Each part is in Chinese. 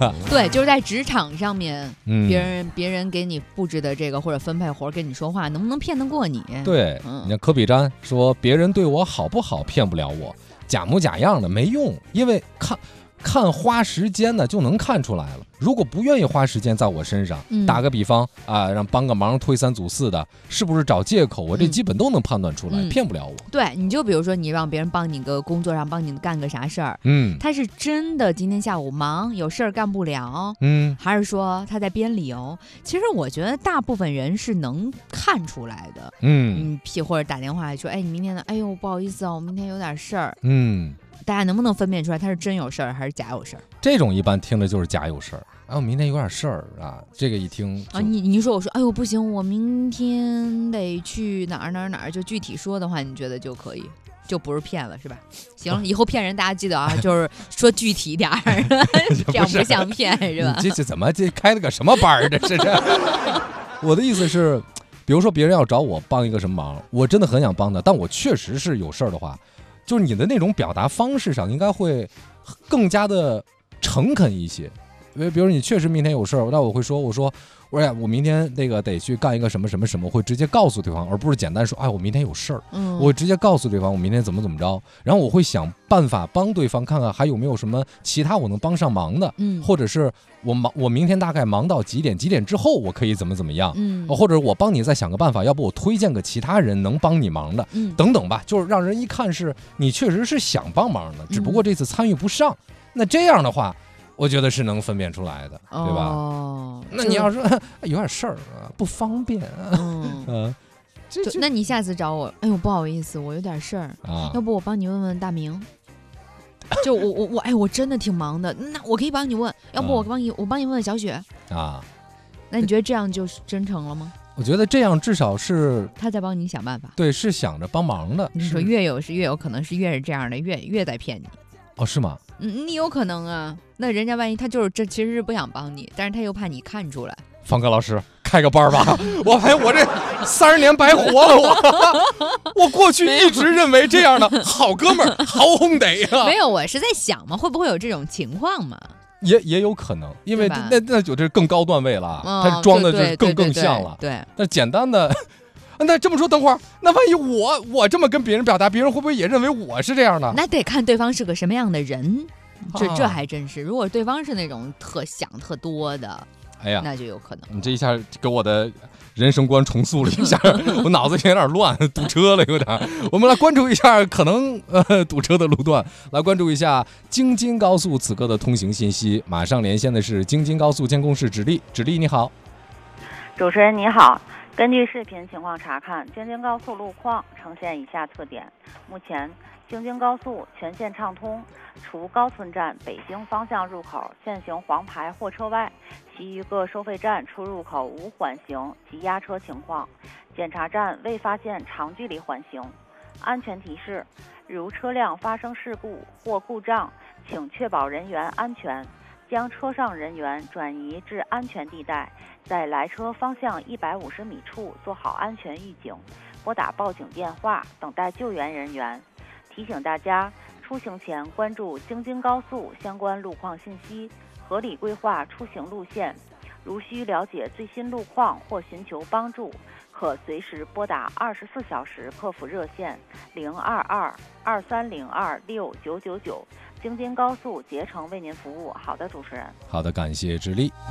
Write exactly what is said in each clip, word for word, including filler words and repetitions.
对，就是在职场上面， 嗯、 别人别人给你布置的这个或者分配活跟你说话，能不能骗得过你？ 对， 嗯、 你看科比詹说，别人对我好不好骗不了我，假模假样的没用，因为看。看花时间呢，就能看出来了。如果不愿意花时间在我身上， 嗯、 打个比方啊，让帮个忙推三阻四的，是不是找借口？我这基本都能判断出来， 嗯、 骗不了我。 对，你就比如说你让别人帮你个工作上帮你干个啥事儿， 嗯， 他是真的今天下午忙有事儿干不了， 嗯， 还是说他在编理由？其实我觉得大部分人是能看出来的。 嗯， 嗯，或者打电话说，哎，你明天呢？哎呦，不好意思啊，我明天有点事儿。 嗯。 大家能不能分辨出来他是真有事儿还是假有事儿？ 这种一般听的就是假有事儿。哎，我明天有点事儿啊，这个一听啊，你你说我说，哎呦不行，我明天得去哪儿哪儿哪儿，就具体说的话，你觉得就可以，就不是骗了是吧？行，以后骗人大家记得啊，就是说具体点儿，这样不像骗是吧？ 这这怎么这开了个什么班儿？这是这？我的意思是，比如说别人要找我帮一个什么忙，我真的很想帮他，但我确实是有事儿的话。就是你的那种表达方式上应该会更加的诚恳一些，因为比如你确实明天有事儿，那我会说，我说我说呀，我明天那个得去干一个什么什么什么，我会直接告诉对方，而不是简单说，哎，我明天有事儿， 嗯， 我会直接告诉对方我明天怎么怎么着，然后我会想办法帮对方看看还有没有什么其他我能帮上忙的， 嗯， 或者是我忙我明天大概忙到几点，几点之后我可以怎么怎么样， 嗯， 或者我帮你再想个办法，要不我推荐个其他人能帮你忙的， 嗯， 等等吧，就是让人一看是你确实是想帮忙的，只不过这次参与不上，嗯、那这样的话。我觉得是能分辨出来的， 哦、 对吧？那你要说有点事儿啊，不方便啊，嗯， 呃、这那你下次找我，哎呦不好意思，我有点事儿啊，要不我帮你问问大明？就我我我哎，我真的挺忙的，那我可以帮你问，要不我帮你、嗯、我帮你问问小雪啊？ 那你觉得这样就是真诚了吗？ 我觉得这样至少是他在帮你想办法， 对，是想着帮忙的。 你说越有是越有可能是越是这样的，越越在骗你。 哦，是吗？ 嗯，你有可能啊。那人家万一他就是这其实是不想帮你，但是他又怕你看出来。 方哥老师开个班吧，我发现我这三十年白活了，我我过去一直认为这样的好哥们儿好兄弟啊。 没有，我是在想嘛，会不会有这种情况嘛？ 也也有可能，因为那那就这更高段位了， 哦、 他装的就更对对对更像了。 对， 那简单的。那这么说，等会儿，那万一我我这么跟别人表达，别人会不会也认为我是这样的？ 那得看对方是个什么样的人，这、 啊、 这还真是。如果对方是那种特想特多的， 哎呀， 那就有可能。 你这一下给我的人生观重塑了一下，我脑子有点乱，堵车了有点。我们来关注一下可能呃堵车的路段，来关注一下京津高速此刻的通行信息。马上连线的是京津高速监控室芷丽，芷丽你好， 主持人你好。根据视频情况查看，京津高速路况呈现以下特点：目前京津高速全线畅通，除高村站北京方向入口限行黄牌货车外，其余各收费站出入口无缓行及压车情况，检查站未发现长距离缓行。安全提示：如车辆发生事故或故障，请确保人员安全，将车上人员转移至安全地带，在来车方向一百五十米处做好安全预警，拨打报警电话，等待救援人员。提醒大家，出行前关注京津高速相关路况信息，合理规划出行路线。如需了解最新路况或寻求帮助，可随时拨打二十四小时客服热线零二二二三零二六九九九。京津高速竭诚为您服务。好的，主持人。 好的，感谢芷丽。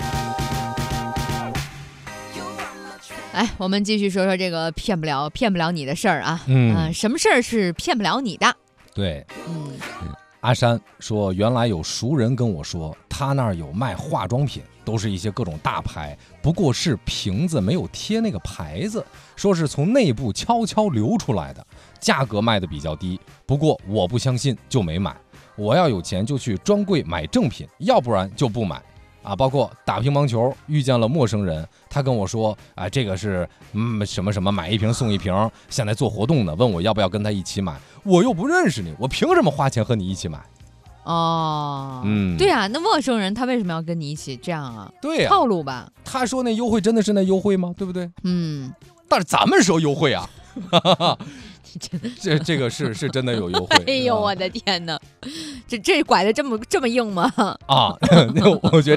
哎，我们继续说说这个骗不了骗不了你的事儿啊。 嗯、 呃，什么事儿是骗不了你的？ 对， 嗯， 阿山说，原来有熟人跟我说，他那儿有卖化妆品，都是一些各种大牌，不过是瓶子没有贴那个牌子，说是从内部悄悄流出来的，价格卖的比较低，不过我不相信就没买。我要有钱就去专柜买正品，要不然就不买啊。包括打乒乓球遇见了陌生人，他跟我说啊，这个是嗯什么什么买一瓶送一瓶，现在做活动呢，问我要不要跟他一起买，我又不认识你，我凭什么花钱和你一起买？ 哦， 嗯， 对啊，那陌生人他为什么要跟你一起这样啊？ 对啊， 套路吧。 他说那优惠真的是那优惠吗？对不对？ 嗯， 但是咱们说优惠啊。这这个是是真的有优惠。 哎呦，我的天哪，这这拐的这么这么硬吗？ 啊，我觉得。